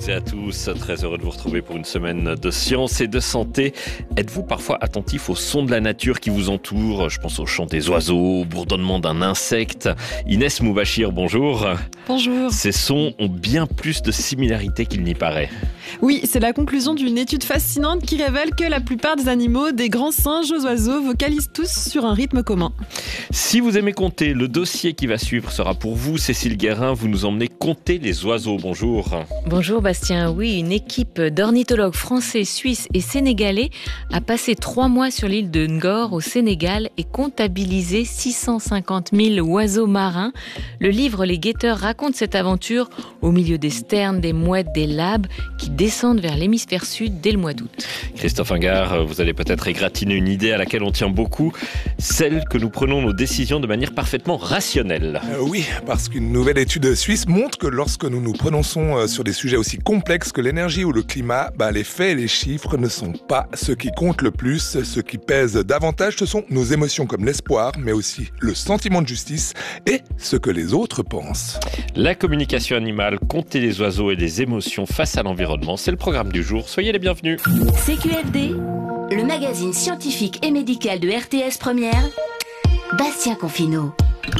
toutes et à tous, très heureux de vous retrouver pour une semaine de science et de santé. Êtes-vous parfois attentif aux sons de la nature qui vous entourent? Je pense au chant des oiseaux, au bourdonnement d'un insecte. Inès Moubachir, bonjour. Bonjour. Ces sons ont bien plus de similarités qu'il n'y paraît. Oui, c'est la conclusion d'une étude fascinante qui révèle que la plupart des animaux, des grands singes aux oiseaux, vocalisent tous sur un rythme commun. Si vous aimez compter, le dossier qui va suivre sera pour vous. Cécile Guérin, vous nous emmenez compter les oiseaux. Bonjour. Bonjour Bastien. Oui, une équipe d'ornithologues français, suisses et sénégalais a passé 3 mois sur l'île de Ngor au Sénégal et comptabilisé 650 000 oiseaux marins. Le livre Les Guetteurs raconte cette aventure au milieu des sternes, des mouettes, des labes qui descendent vers l'hémisphère sud dès le mois d'août. Christophe Ingard, vous allez peut-être égratigner une idée à laquelle on tient beaucoup, celle que nous prenons nos décisions de manière parfaitement rationnelle. Oui, parce qu'une nouvelle étude suisse montre que lorsque nous nous prononçons sur des sujets aussi complexes que l'énergie ou le climat, les faits et les chiffres ne sont pas ce qui compte le plus. Ce qui pèse davantage, ce sont nos émotions comme l'espoir, mais aussi le sentiment de justice et ce que les autres pensent. La communication animale, compter les oiseaux et les émotions face à l'environnement, c'est le programme du jour. Soyez les bienvenus. CQFD, le magazine scientifique et médical de RTS Première, Bastien Confineau.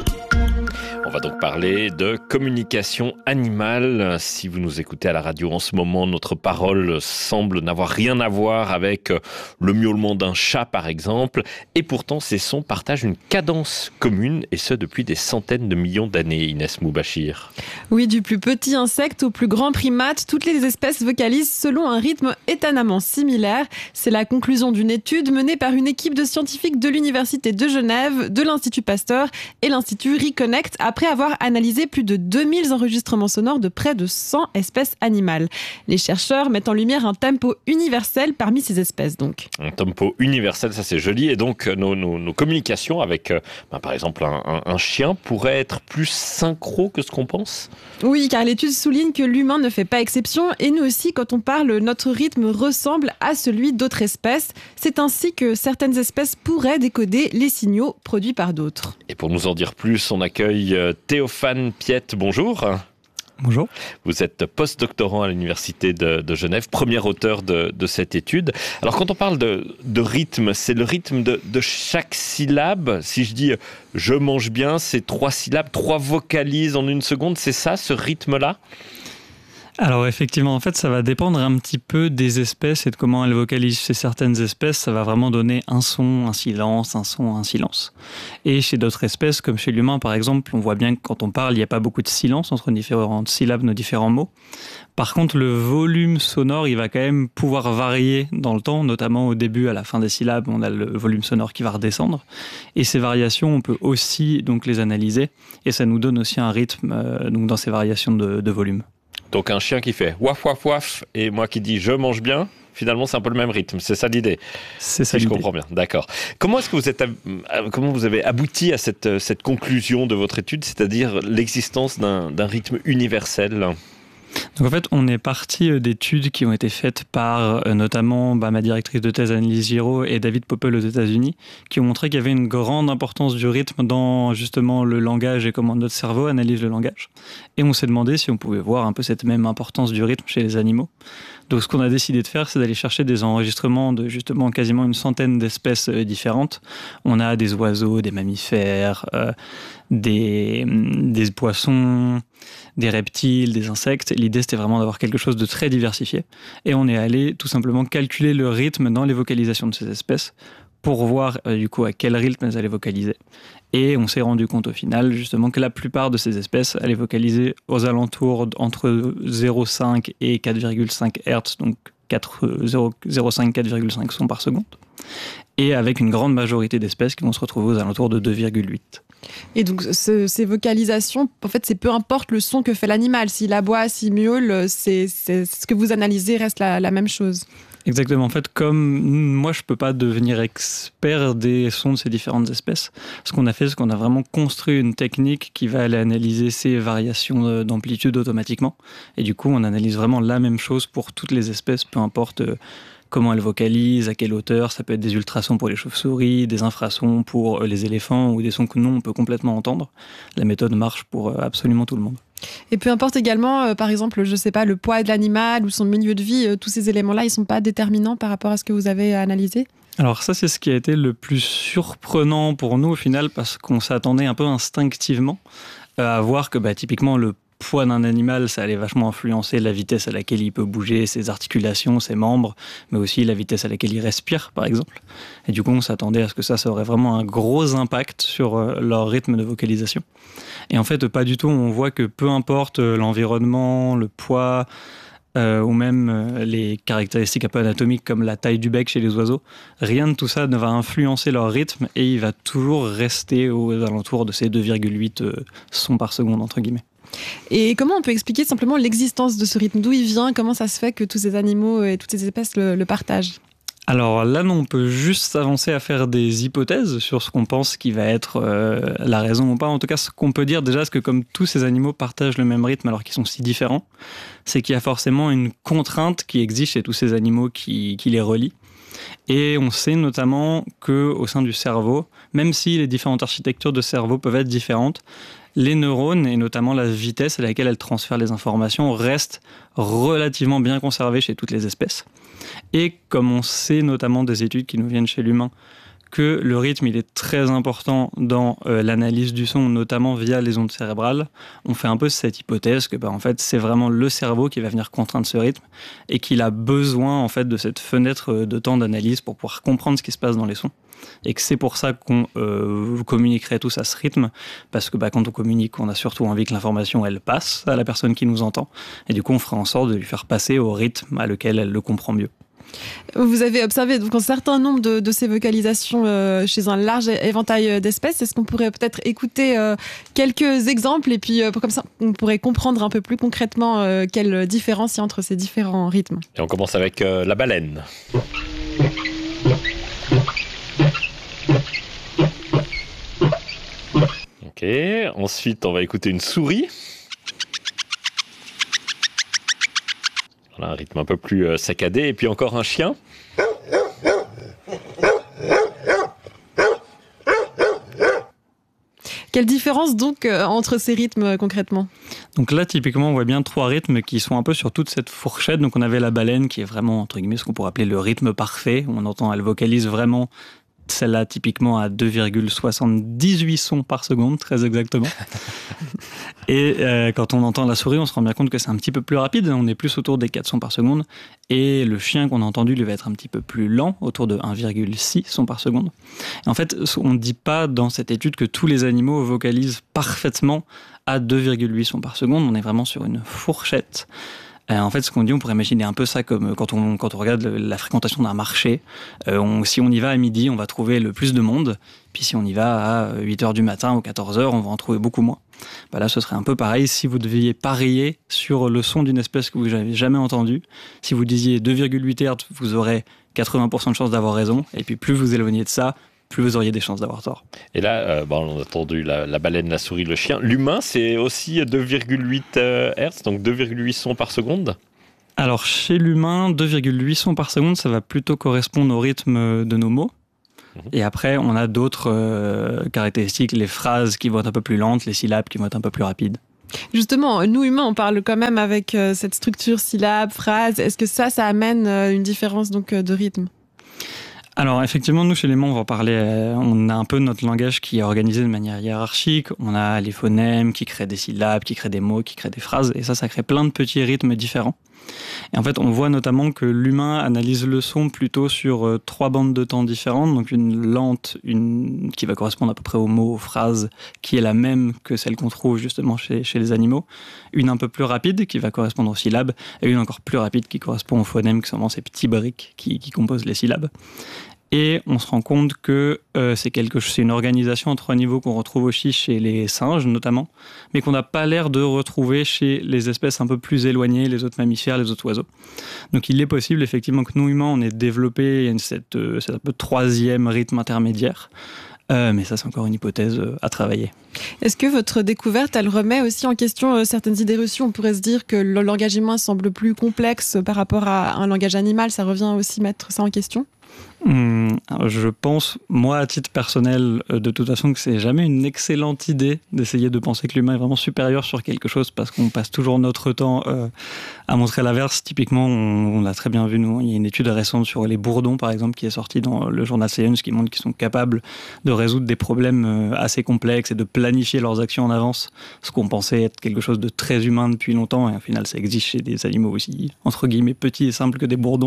On va donc parler de communication animale. Si vous nous écoutez à la radio en ce moment, notre parole semble n'avoir rien à voir avec le miaulement d'un chat par exemple. Et pourtant, ces sons partagent une cadence commune et ce depuis des centaines de millions d'années, Inès Moubachir. Oui, du plus petit insecte au plus grand primate, toutes les espèces vocalisent selon un rythme étonnamment similaire. C'est la conclusion d'une étude menée par une équipe de scientifiques de l'Université de Genève, de l'Institut Pasteur et l'Institut Reconnect, après avoir analysé plus de 2000 enregistrements sonores de près de 100 espèces animales. Les chercheurs mettent en lumière un tempo universel parmi ces espèces donc. Un tempo universel, ça c'est joli. Et donc nos communications avec par exemple un chien pourraient être plus synchro que ce qu'on pense? Oui, car l'étude souligne que l'humain ne fait pas exception et nous aussi, quand on parle, notre rythme ressemble à celui d'autres espèces. C'est ainsi que certaines espèces pourraient décoder les signaux produits par d'autres. Et pour nous en dire plus, on accueille Théophane Piette. Bonjour. Bonjour. Vous êtes post-doctorant à l'Université de Genève, premier auteur de cette étude. Alors quand on parle de rythme, c'est le rythme de chaque syllabe. Si je dis « je mange bien », c'est 3 syllabes, 3 vocalises en une seconde. C'est ça, ce rythme-là ? Alors effectivement, en fait, ça va dépendre un petit peu des espèces et de comment elles vocalisent. Chez certaines espèces, ça va vraiment donner un son, un silence, un son, un silence. Et chez d'autres espèces, comme chez l'humain par exemple, on voit bien que quand on parle, il n'y a pas beaucoup de silence entre différentes syllabes, nos différents mots. Par contre, le volume sonore, il va quand même pouvoir varier dans le temps, notamment au début, à la fin des syllabes, on a le volume sonore qui va redescendre. Et ces variations, on peut aussi donc les analyser. Et ça nous donne aussi un rythme donc dans ces variations de volume. Donc un chien qui fait waf waf waf et moi qui dis je mange bien, finalement c'est un peu le même rythme, c'est ça l'idée? C'est ça si l'idée. Je comprends bien, d'accord. Comment est-ce que comment vous avez abouti à cette conclusion de votre étude, c'est-à-dire l'existence d'un rythme universel? Donc en fait, on est parti d'études qui ont été faites par notamment ma directrice de thèse Annelise Giraud et David Poppel aux États-Unis, qui ont montré qu'il y avait une grande importance du rythme dans justement le langage et comment notre cerveau analyse le langage. Et on s'est demandé si on pouvait voir un peu cette même importance du rythme chez les animaux. Donc ce qu'on a décidé de faire, c'est d'aller chercher des enregistrements de justement quasiment une centaine d'espèces différentes. On a des oiseaux, des mammifères, des poissons, des reptiles, des insectes. L'idée, c'était vraiment d'avoir quelque chose de très diversifié. Et on est allé tout simplement calculer le rythme dans les vocalisations de ces espèces pour voir du coup à quel rythme elles allaient vocaliser. Et on s'est rendu compte au final justement que la plupart de ces espèces allaient vocaliser aux alentours entre 0,5 et 4,5 Hz, donc 0,5-4,5 sons par seconde. Et avec une grande majorité d'espèces qui vont se retrouver aux alentours de 2,8. Et donc ces vocalisations, en fait, c'est peu importe le son que fait l'animal. S'il aboie, s'il miaule, c'est ce que vous analysez reste la même chose. Exactement. En fait, comme moi, je peux pas devenir expert des sons de ces différentes espèces. Ce qu'on a fait, c'est qu'on a vraiment construit une technique qui va aller analyser ces variations d'amplitude automatiquement. Et du coup, on analyse vraiment la même chose pour toutes les espèces, peu importe comment elles vocalisent, à quelle hauteur. Ça peut être des ultrasons pour les chauves-souris, des infrasons pour les éléphants ou des sons que nous, on peut complètement entendre. La méthode marche pour absolument tout le monde. Et peu importe également, par exemple, je sais pas, le poids de l'animal ou son milieu de vie, tous ces éléments-là, ils sont pas déterminants par rapport à ce que vous avez analysé ? Alors ça, c'est ce qui a été le plus surprenant pour nous au final, parce qu'on s'attendait un peu instinctivement à voir que typiquement le poids d'un animal, ça allait vachement influencer la vitesse à laquelle il peut bouger, ses articulations, ses membres, mais aussi la vitesse à laquelle il respire, par exemple. Et du coup, on s'attendait à ce que ça aurait vraiment un gros impact sur leur rythme de vocalisation. Et en fait, pas du tout. On voit que peu importe l'environnement, le poids, ou même les caractéristiques un peu anatomiques comme la taille du bec chez les oiseaux, rien de tout ça ne va influencer leur rythme et il va toujours rester aux alentours de ces 2,8 sons par seconde, entre guillemets. Et comment on peut expliquer simplement l'existence de ce rythme ? D'où il vient ? Comment ça se fait que tous ces animaux et toutes ces espèces le partagent ? Alors là, non, on peut juste s'avancer à faire des hypothèses sur ce qu'on pense qui va être la raison ou pas. En tout cas, ce qu'on peut dire déjà, c'est que comme tous ces animaux partagent le même rythme alors qu'ils sont si différents, c'est qu'il y a forcément une contrainte qui existe chez tous ces animaux qui les relie. Et on sait notamment qu'au sein du cerveau, même si les différentes architectures de cerveau peuvent être différentes, les neurones, et notamment la vitesse à laquelle elles transfèrent les informations, restent relativement bien conservées chez toutes les espèces. Et comme on sait notamment des études qui nous viennent chez l'humain, que le rythme il est très important dans l'analyse du son, notamment via les ondes cérébrales, on fait un peu cette hypothèse que en fait, c'est vraiment le cerveau qui va venir contraindre ce rythme et qu'il a besoin en fait, de cette fenêtre de temps d'analyse pour pouvoir comprendre ce qui se passe dans les sons. Et que c'est pour ça qu'on communiquerait tous à ce rythme, parce que quand on communique, on a surtout envie que l'information elle passe à la personne qui nous entend, et du coup on ferait en sorte de lui faire passer au rythme à lequel elle le comprend mieux. Vous avez observé donc un certain nombre de ces vocalisations chez un large éventail d'espèces. Est-ce qu'on pourrait peut-être écouter quelques exemples et puis comme ça on pourrait comprendre un peu plus concrètement quelle différence il y a entre ces différents rythmes ? Et on commence avec la baleine. Ok, ensuite on va écouter une souris. Voilà, un rythme un peu plus saccadé. Et puis encore un chien. Quelle différence donc entre ces rythmes concrètement ? Donc là, typiquement, on voit bien 3 rythmes qui sont un peu sur toute cette fourchette. Donc on avait la baleine qui est vraiment, entre guillemets, ce qu'on pourrait appeler le rythme parfait. On entend, elle vocalise vraiment, celle-là, typiquement à 2,78 sons par seconde, très exactement. Et quand on entend la souris, on se rend bien compte que c'est un petit peu plus rapide. On est plus autour des 4 sons par seconde. Et le chien qu'on a entendu, lui, va être un petit peu plus lent, autour de 1,6 sons par seconde. Et en fait, on ne dit pas dans cette étude que tous les animaux vocalisent parfaitement à 2,8 sons par seconde. On est vraiment sur une fourchette. En fait, ce qu'on dit, on pourrait imaginer un peu ça comme quand on regarde la fréquentation d'un marché. Si on y va à midi, on va trouver le plus de monde. Puis si on y va à 8h du matin ou 14h, on va en trouver beaucoup moins. Là, ce serait un peu pareil si vous deviez parier sur le son d'une espèce que vous n'avez jamais entendue. Si vous disiez 2,8 Hz, vous aurez 80% de chances d'avoir raison. Et puis plus vous éloignez de ça, plus vous auriez des chances d'avoir tort. Et là, on a entendu la baleine, la souris, le chien. L'humain, c'est aussi 2,8 Hz, donc 2,8 sons par seconde. Alors, chez l'humain, 2,8 sons par seconde, ça va plutôt correspondre au rythme de nos mots. Et après, on a d'autres caractéristiques, les phrases qui vont être un peu plus lentes, les syllabes qui vont être un peu plus rapides. Justement, nous humains, on parle quand même avec cette structure syllabe, phrase. Est-ce que ça amène une différence donc de rythme ? Alors effectivement, nous chez les humains, on va parler, on a un peu notre langage qui est organisé de manière hiérarchique. On a les phonèmes qui créent des syllabes, qui créent des mots, qui créent des phrases, et ça crée plein de petits rythmes différents. Et en fait, on voit notamment que l'humain analyse le son plutôt sur 3 bandes de temps différentes, donc une lente, une qui va correspondre à peu près aux mots, aux phrases, qui est la même que celle qu'on trouve justement chez les animaux, une un peu plus rapide qui va correspondre aux syllabes, et une encore plus rapide qui correspond aux phonèmes, qui sont vraiment ces petits briques qui composent les syllabes. Et on se rend compte que c'est une organisation en 3 niveaux qu'on retrouve aussi chez les singes notamment, mais qu'on n'a pas l'air de retrouver chez les espèces un peu plus éloignées, les autres mammifères, les autres oiseaux. Donc il est possible effectivement que nous humains, on ait développé cette un peu 3e rythme intermédiaire, Mais ça, c'est encore une hypothèse à travailler. Est-ce que votre découverte, elle remet aussi en question certaines idées reçues ? On pourrait se dire que le langage humain semble plus complexe par rapport à un langage animal. Ça revient aussi mettre ça en question ? Je pense, moi, à titre personnel, de toute façon, que c'est jamais une excellente idée d'essayer de penser que l'humain est vraiment supérieur sur quelque chose, parce qu'on passe toujours notre temps à montrer l'inverse. Typiquement, on l'a très bien vu, nous, il y a une étude récente sur les bourdons, par exemple, qui est sortie dans le journal Science, qui montre qu'ils sont capables de résoudre des problèmes assez complexes et de planifier leurs actions en avance, ce qu'on pensait être quelque chose de très humain depuis longtemps, et au final, ça existe chez des animaux aussi, entre guillemets, petits et simples que des bourdons.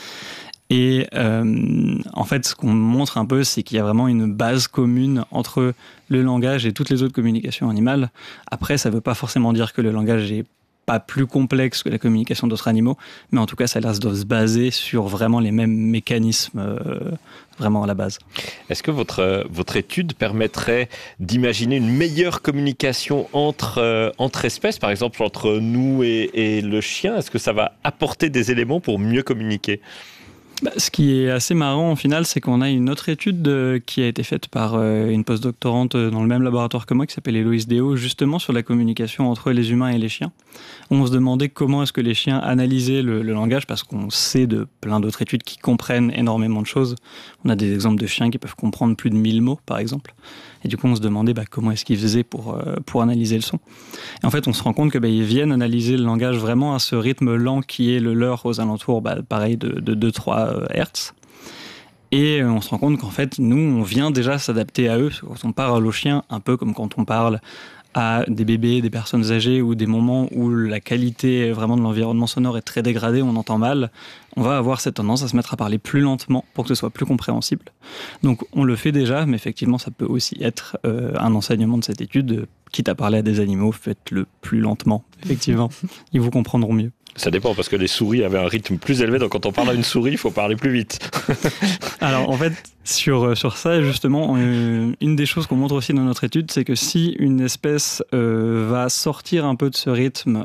Et en fait, ce qu'on montre un peu, c'est qu'il y a vraiment une base commune entre le langage et toutes les autres communications animales. Après, ça ne veut pas forcément dire que le langage est pas plus complexe que la communication d'autres animaux, mais en tout cas, ça doit se baser sur vraiment les mêmes mécanismes, vraiment à la base. Est-ce que votre étude permettrait d'imaginer une meilleure communication entre espèces, par exemple entre nous et le chien ? Est-ce que ça va apporter des éléments pour mieux communiquer ? Ce qui est assez marrant, au final, c'est qu'on a une autre étude qui a été faite par une postdoctorante dans le même laboratoire que moi, qui s'appelle Héloïse Déo, justement sur la communication entre les humains et les chiens. On se demandait comment est-ce que les chiens analysaient le langage, parce qu'on sait de plein d'autres études qui comprennent énormément de choses. On a des exemples de chiens qui peuvent comprendre plus de 1000 mots, par exemple. Et du coup, on se demandait comment est-ce qu'ils faisaient pour analyser le son. Et en fait, on se rend compte qu'ils viennent analyser le langage vraiment à ce rythme lent qui est le leur aux alentours, pareil, de 2-3 Hertz. Et on se rend compte qu'en fait, nous, on vient déjà s'adapter à eux. Quand on parle aux chiens, un peu comme quand on parle à des bébés, des personnes âgées ou des moments où la qualité vraiment de l'environnement sonore est très dégradée, on entend mal, on va avoir cette tendance à se mettre à parler plus lentement pour que ce soit plus compréhensible. Donc on le fait déjà, mais effectivement ça peut aussi être un enseignement de cette étude, quitte à parler à des animaux, faites-le plus lentement, effectivement, ils vous comprendront mieux. Ça dépend, parce que les souris avaient un rythme plus élevé, donc quand on parle à une souris, il faut parler plus vite. Alors en fait, sur ça, justement, une des choses qu'on montre aussi dans notre étude, c'est que si une espèce va sortir un peu de ce rythme,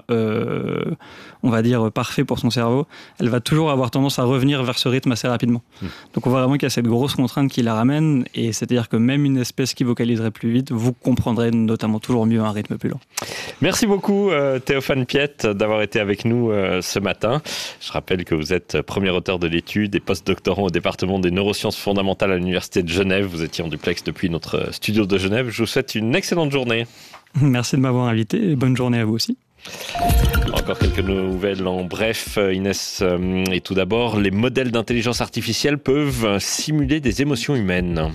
on va dire parfait pour son cerveau, elle va toujours avoir tendance à revenir vers ce rythme assez rapidement. Donc on voit vraiment qu'il y a cette grosse contrainte qui la ramène, et c'est-à-dire que même une espèce qui vocaliserait plus vite, vous comprendrez notamment toujours mieux un rythme plus lent. Merci beaucoup Théophane Piette d'avoir été avec nous ce matin. Je rappelle que vous êtes premier auteur de l'étude et post-doctorant au département des neurosciences fondamentales à l'Université de Genève. Vous étiez en duplex depuis notre studio de Genève. Je vous souhaite une excellente journée. Merci de m'avoir invité et bonne journée à vous aussi. Encore quelques nouvelles en bref, Inès. Et tout d'abord, les modèles d'intelligence artificielle peuvent simuler des émotions humaines.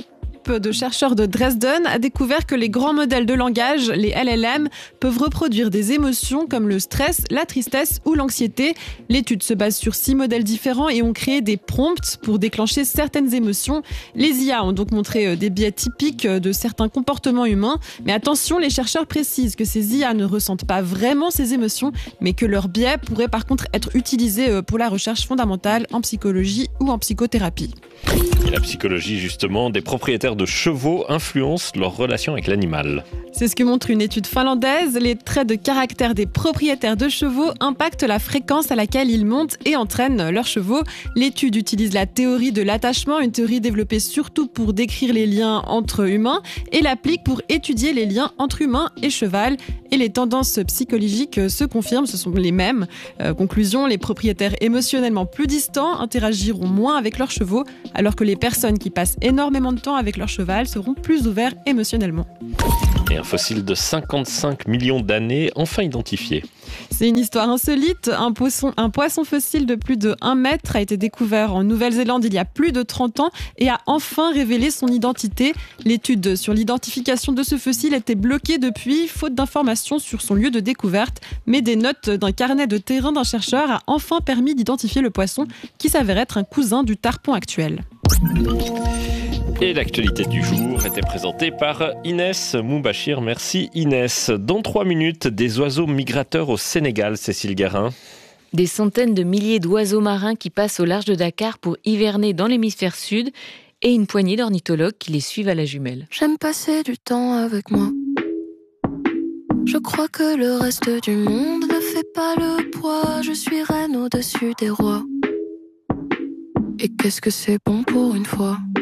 De chercheurs de Dresden a découvert que les grands modèles de langage, les LLM, peuvent reproduire des émotions comme le stress, la tristesse ou l'anxiété. L'étude se base sur 6 modèles différents et ont créé des prompts pour déclencher certaines émotions. Les IA ont donc montré des biais typiques de certains comportements humains. Mais attention, les chercheurs précisent que ces IA ne ressentent pas vraiment ces émotions, mais que leurs biais pourraient par contre être utilisés pour la recherche fondamentale en psychologie ou en psychothérapie. Et la psychologie, justement, des propriétaires de chevaux influencent leur relation avec l'animal. C'est ce que montre une étude finlandaise. Les traits de caractère des propriétaires de chevaux impactent la fréquence à laquelle ils montent et entraînent leurs chevaux. L'étude utilise la théorie de l'attachement, une théorie développée surtout pour décrire les liens entre humains, et l'applique pour étudier les liens entre humains et cheval. Et les tendances psychologiques se confirment, ce sont les mêmes. Conclusion, les propriétaires émotionnellement plus distants interagiront moins avec leurs chevaux, alors que les personnes qui passent énormément de temps avec leur cheval seront plus ouverts émotionnellement. Et un fossile de 55 millions d'années enfin identifié. C'est une histoire insolite. Un poisson fossile de plus de 1 mètre a été découvert en Nouvelle-Zélande il y a plus de 30 ans et a enfin révélé son identité. L'étude sur l'identification de ce fossile était bloquée depuis, faute d'informations sur son lieu de découverte. Mais des notes d'un carnet de terrain d'un chercheur a enfin permis d'identifier le poisson qui s'avère être un cousin du tarpon actuel. Et l'actualité du jour était présentée par Inès Moubachir. Merci Inès. Dans 3 minutes, des oiseaux migrateurs au Sénégal, Cécile Guérin. Des centaines de milliers d'oiseaux marins qui passent au large de Dakar pour hiverner dans l'hémisphère sud et une poignée d'ornithologues qui les suivent à la jumelle. J'aime passer du temps avec moi. Je crois que le reste du monde ne fait pas le poids. Je suis reine au-dessus des rois. Et qu'est-ce que c'est bon pour une fois.